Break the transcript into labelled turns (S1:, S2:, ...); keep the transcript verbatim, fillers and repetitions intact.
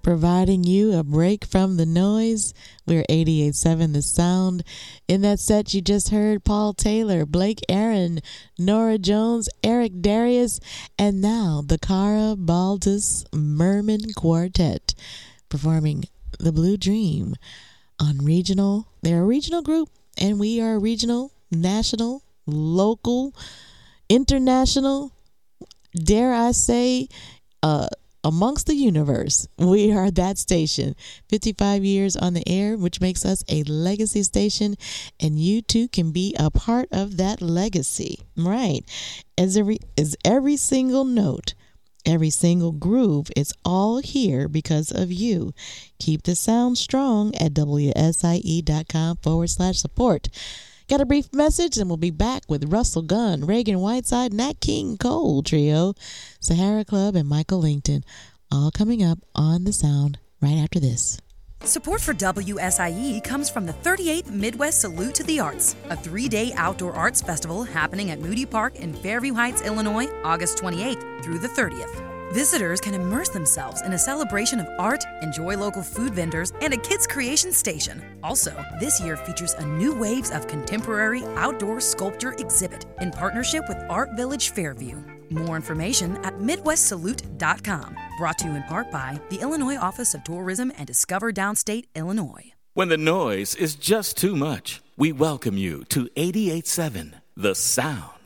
S1: providing you a break from the noise. We're eighty-eight point seven The Sound. In that set, you just heard Paul Taylor, Blake Aaron, Nora Jones, Eric Darius, and now the Cara Baldus Merman Quartet performing The Blue Dream on regional. They're a regional group, and we are regional, national, local, international, dare I say, uh, amongst the universe. We are that station. fifty-five years on the air, which makes us a legacy station, and you too can be a part of that legacy. Right. As every, as every single note, every single groove, it's all here because of you. Keep the sound strong at wsie.com forward slash support. Got a brief message, and we'll be back with Russell Gunn, Reagan Whiteside, Nat King Cole Trio, Sahara Club, and Michael Langton, all coming up on The Sound right after this.
S2: Support for W S I E comes from the thirty-eighth Midwest Salute to the Arts, a three-day outdoor arts festival happening at Moody Park in Fairview Heights, Illinois, August twenty-eighth through the thirtieth. Visitors can immerse themselves in a celebration of art, enjoy local food vendors, and a kids' creation station. Also, this year features a new Waves of Contemporary Outdoor Sculpture exhibit in partnership with Art Village Fairview. More information at midwest salute dot com. Brought to you in part by the Illinois Office of Tourism and Discover Downstate, Illinois.
S3: When the noise is just too much, we welcome you to eighty-eight point seven The Sound.